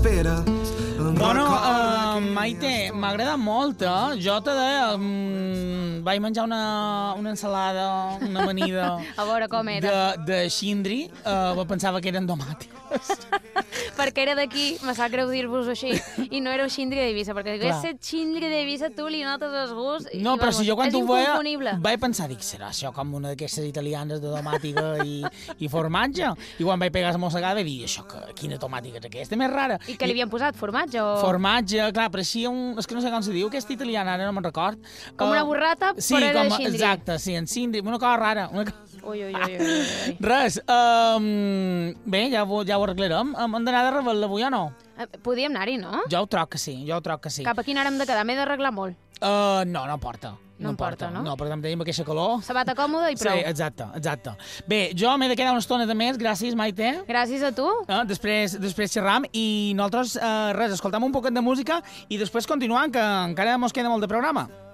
espera. Bueno, Maite, m'ha agradat molt, Jo te deia, vaig menjar una ensalada, una amanida... A veure com era. De xindri, pensava que eren domàtiques. Perquè era d'aquí, me sap greu dir-vos així, i no era el xindri d'Eivissa, perquè si hagués set xindri d'Eivissa tu li notes el gust i, No, però vamos, si jo quan és ho veia inconfonible. vaig pensar, dic, serà això com una d'aquestes italianes de tomàtica i formatge? I quan vaig pegar la mossegada vaig dir, això, quina tomàtica és aquesta, més rara. I què li havien posat, formatge o...? Formatge, clar, pareixia és que no sé com se diu, aquesta italiana, ara no me'n record. Com una burrata, sí, però era de xindri. Exacte, sí, en xindri, una cosa rara. Ui. Res, bé, ja ho arreglarem. Hem d'anar de rebel avui o no? Podíem anar-hi, no? Jo ho troc que sí. Cap a quina hora hem de quedar? M'he d'arreglar molt. No porta. No porta, no? No, perquè em tenim aquesta calor. Sabata còmoda i prou. Sí, exacte. Bé, jo m'he de quedar una estona de més. Gràcies, Maite. Gràcies a tu. Després xerram i nosaltres, escoltam un poquet de música i després continuam, que encara mos queda molt de programa.